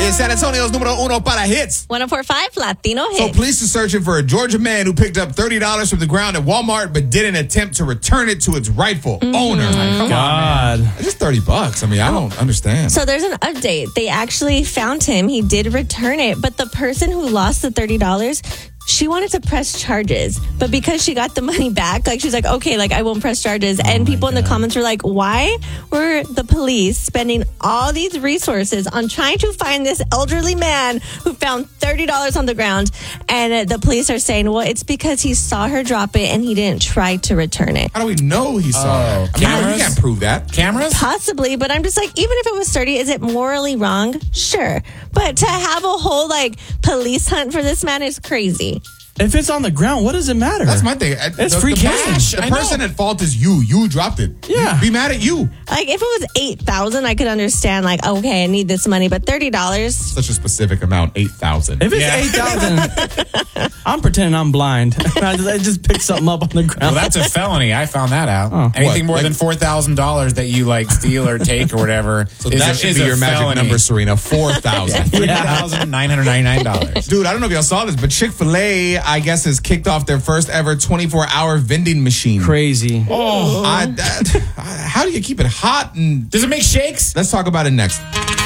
is San Antonio's número uno para hits. 104.5 Latino Hits. So police are searching for a Georgia man who picked up $30 from the ground at Walmart but didn't attempt to return it to its rightful owner. Like, come on, man. Just $30. I mean, I don't understand. So there's an update. They actually found him. He did return it, but the person who lost the $30, she wanted to press charges, but because she got the money back, like she's like, okay, like I won't press charges. And people in the comments were like, why were the police spending all these resources on trying to find this elderly man who found $30 on the ground? And the police are saying, well, it's because he saw her drop it and he didn't try to return it. How do we know he saw it? I mean, you can't prove that. Cameras? Possibly, but I'm just like, even if it was 30, is it morally wrong? Sure. But to have a whole like police hunt for this man is crazy. If it's on the ground, what does it matter? That's my thing. It's free cash. The person at fault is you. You dropped it. Yeah. Be mad at you. Like, if it was $8,000, I could understand, like, okay, I need this money, but $30? Such a specific amount, $8,000. If it's $8,000, I'm pretending I'm blind. I just picked something up on the ground. Well, that's a felony. I found that out. Anything more than $4,000 that you like steal or take or whatever. So that should be your magic number, Serena. $4,000. $4,999. Dude, I don't know if y'all saw this, but Chick-fil-A, I guess, has kicked off their first ever 24-hour vending machine. Crazy. How do you keep it hot? And does it make shakes? Let's talk about it next.